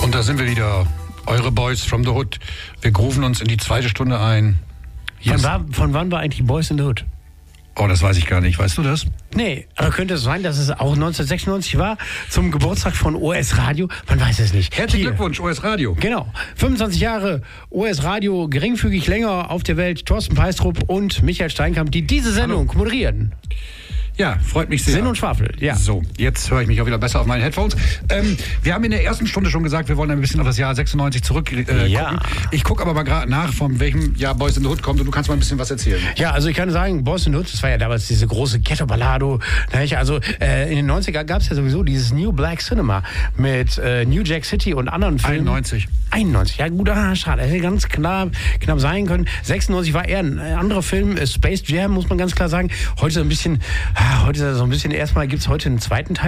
Und da sind wir wieder, eure Boys from the Hood. Wir grooven uns in die zweite Stunde ein. Von wann war eigentlich Boys in the Hood? Oh, das weiß ich gar nicht. Weißt du das? Nee, aber könnte es sein, dass es auch 1996 war, zum Geburtstag von OS Radio? Man weiß es nicht. Herzlichen Glückwunsch, OS Radio. Genau. 25 Jahre OS Radio, geringfügig länger auf der Welt. Thorsten Peistrup und Michael Steinkamp, die diese Sendung moderieren. Ja, freut mich sehr. Sinn und Schwafel, ja. So, jetzt höre ich mich auch wieder besser auf meinen Headphones. Wir haben in der ersten Stunde schon gesagt, wir wollen ein bisschen auf das Jahr 96 zurück gucken. Ich gucke aber mal gerade nach, von welchem Jahr Boys in the Hood kommt und du kannst mal ein bisschen was erzählen. Ja, also ich kann sagen, Boys in the Hood, das war ja damals diese große Ghetto-Ballado. Also in den 90er gab es ja sowieso dieses New Black Cinema mit New Jack City und anderen Filmen. 91, ja gut, schade, hätte ganz knapp sein können. 96 war eher ein anderer Film, Space Jam, muss man ganz klar sagen. Heute ist er so ein bisschen, erstmal gibt es heute einen zweiten Teil